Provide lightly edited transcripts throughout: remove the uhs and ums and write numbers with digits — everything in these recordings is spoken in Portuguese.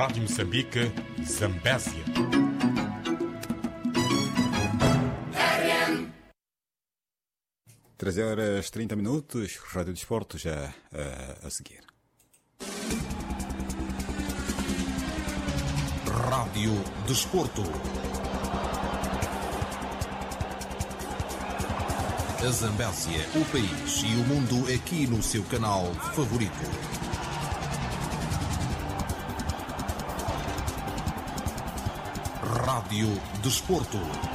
Rádio Moçambique, Zambésia. 13h30, Rádio Desporto já a seguir. Rádio Desporto. A Zambésia, o país e o mundo aqui no seu canal favorito. Rádio Desporto.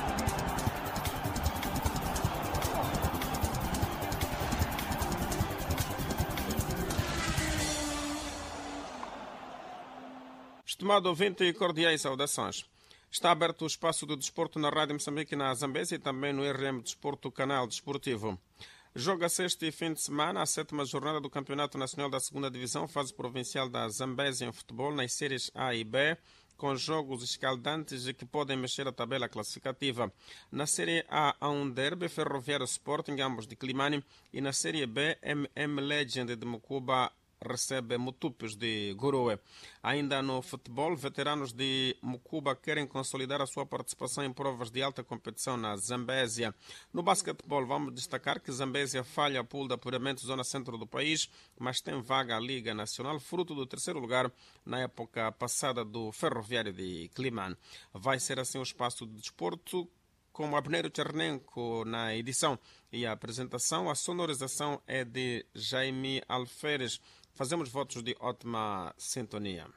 Estimado ouvinte, cordiais saudações. Está aberto o espaço do desporto na Rádio Moçambique, na Zambésia e também no RM Desporto, canal desportivo. Joga-se este fim de semana a 7ª jornada do Campeonato Nacional da 2ª Divisão, fase provincial da Zambésia em futebol, nas séries A e B, com jogos escaldantes e que podem mexer a tabela classificativa. Na Série A há um derby, Ferroviário Sporting, ambos de Climane, e na Série B, MM Legend de Mucuba recebe Mutupes de Goroe. Ainda no futebol, veteranos de Mucuba querem consolidar a sua participação em provas de alta competição na Zambésia. No basquetebol, vamos destacar que Zambésia falha a pool de apuramento zona centro do país, mas tem vaga à Liga Nacional, fruto do 3º lugar na época passada do Ferroviário de Climane. Vai ser assim o espaço de desporto, com Abneiro Chernenko na edição e a apresentação. A sonorização é de Jaime Alferes. Fazemos votos de ótima sintonia.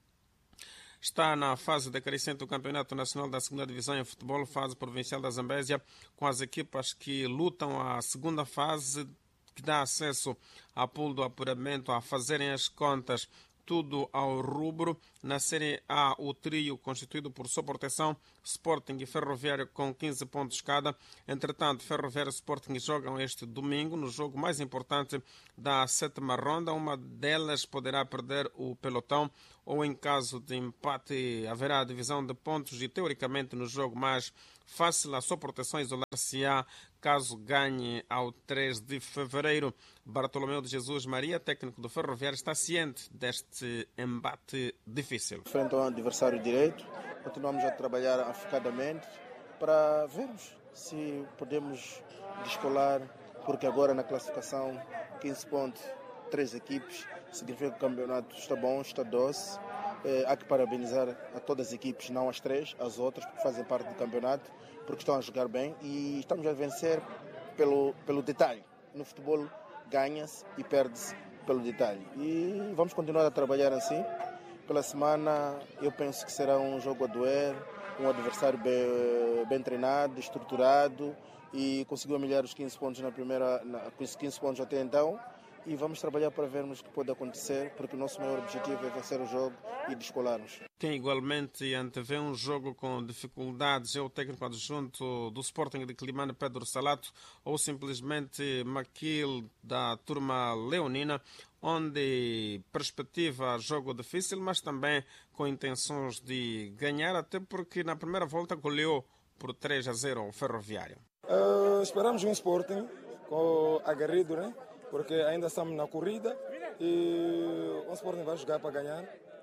Está na fase decrescente do Campeonato Nacional da 2ª Divisão em futebol, fase provincial da Zambésia, com as equipas que lutam a segunda fase, que dá acesso à pool do apuramento, a fazerem as contas, tudo ao rubro. Na Série A, o trio constituído por Soproteção, Sporting e Ferroviário com 15 pontos cada. Entretanto, Ferroviário e Sporting jogam este domingo no jogo mais importante da 7ª ronda. Uma delas poderá perder o pelotão ou, em caso de empate, haverá a divisão de pontos e, teoricamente, no jogo mais fácil, a Soproteção isolar-se-á caso ganhe ao 3 de fevereiro. Bartolomeu de Jesus Maria, técnico do Ferroviário, está ciente deste embate difícil. Frente ao adversário direito, continuamos a trabalhar aficadamente para vermos se podemos descolar, porque agora na classificação 15 pontos, 3 equipes, significa que o campeonato está bom, está doce. Há que parabenizar a todas as equipes, não as 3, as outras, porque fazem parte do campeonato, porque estão a jogar bem e estamos a vencer pelo detalhe. No futebol ganha-se e perde-se pelo detalhe. E vamos continuar a trabalhar assim. Pela semana eu penso que será um jogo a doer, um adversário bem treinado, estruturado e conseguiu humilhar os 15 pontos com os 15 pontos até então. E vamos trabalhar para vermos o que pode acontecer, porque o nosso maior objetivo é vencer o jogo e descolar-nos. Quem igualmente antevê um jogo com dificuldades é o técnico adjunto do Sporting de Climane, Pedro Salato, ou simplesmente Maquil da turma leonina, onde perspectiva jogo difícil, mas também com intenções de ganhar, até porque na primeira volta goleou por 3-0 o Ferroviário. Esperamos um Sporting aguerrido, né? Porque ainda estamos na corrida e o Sporting vai jogar para ganhar.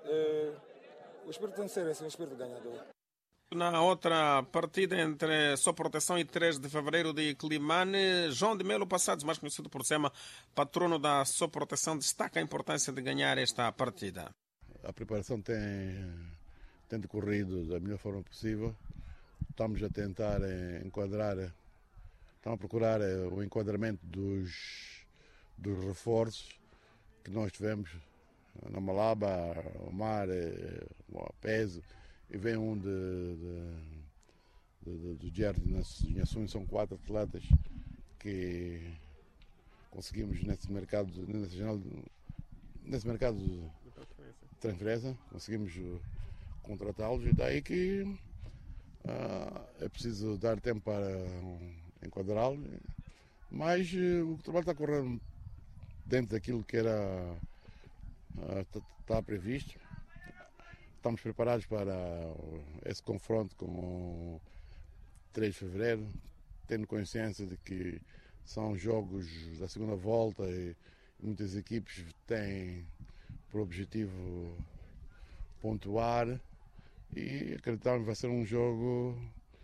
O espírito tem que ser esse, um espírito ganhador. Na outra partida entre Soproteção e 3 de fevereiro de Climane, João de Melo Passados, mais conhecido por Sema, patrono da Soproteção, destaca a importância de ganhar esta partida. A preparação tem decorrido da melhor forma possível. Estamos a tentar enquadrar, estamos a procurar o enquadramento dos reforços que nós tivemos na Malaba, o Mar, o Peso, e vem um do Diário de Nações. São 4 atletas que conseguimos nesse mercado de transferência, conseguimos contratá-los, e daí que é preciso dar tempo para enquadrá-los, mas o trabalho está correndo dentro daquilo que está previsto. Estamos preparados para esse confronto com o 3 de fevereiro, tendo consciência de que são jogos da segunda volta e muitas equipes têm por objetivo pontuar e acreditamos que vai ser um jogo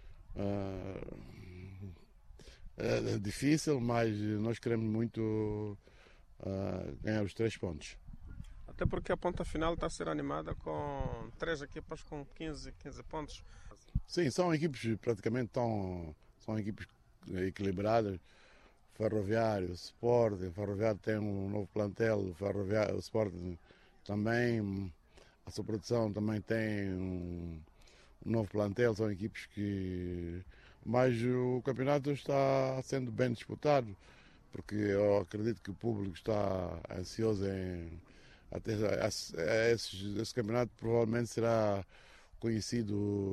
difícil, mas nós queremos muito ganhar os 3 pontos. Até porque a ponta final está a ser animada com 3 equipas com 15 pontos. Sim, são equipes praticamente são equipes equilibradas. Ferroviário, Sporting, o Ferroviário tem um novo plantel, o Sporting também, a sua produção também tem um novo plantel, são equipes que... Mas o campeonato está sendo bem disputado, porque eu acredito que o público está ansioso em... Até esse campeonato provavelmente será conhecido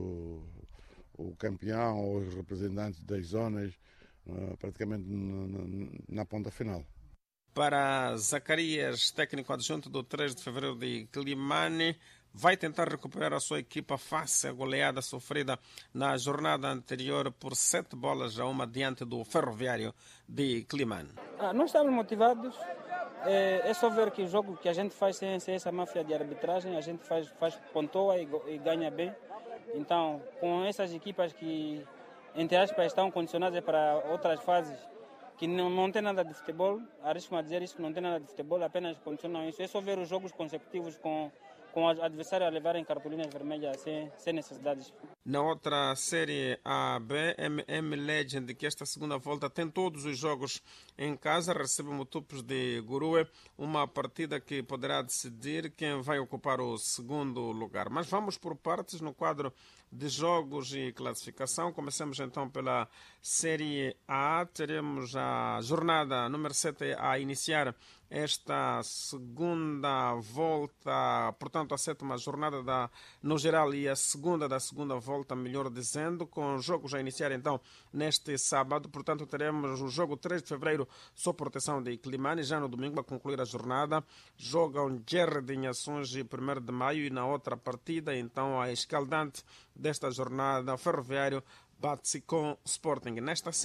o campeão ou os representantes das zonas praticamente na ponta final. Para Zacarias, técnico adjunto do 3 de fevereiro de Climane, vai tentar recuperar a sua equipa face à goleada sofrida na jornada anterior por 7-1 diante do Ferroviário de Climane. Nós estamos motivados. É só ver que o jogo que a gente faz sem essa máfia de arbitragem, a gente pontua e ganha bem. Então, com essas equipas que, entre aspas, estão condicionadas para outras fases, que não tem nada de futebol, arrisco-me a dizer isso, que não tem nada de futebol, apenas condicionam isso. É só ver os jogos consecutivos com o adversário a levarem cartolinas vermelhas sem necessidades. Na outra série A, B, MM Legend, que esta segunda volta tem todos os jogos em casa, recebe o Mutupes de Gurue, uma partida que poderá decidir quem vai ocupar o segundo lugar. Mas vamos por partes no quadro de jogos e classificação. Começamos então pela série A. Teremos a jornada número 7 a iniciar esta segunda volta, portanto a 7ª jornada no geral e a segunda da segunda volta, melhor dizendo, com jogos a iniciar então neste sábado. Portanto teremos o jogo 3 de fevereiro, só proteção de Climane, já no domingo a concluir a jornada jogam Gerre de Inhações e 1º de maio, e na outra partida então a escaldante desta jornada, Ferroviário bate-se com Sporting. Nesta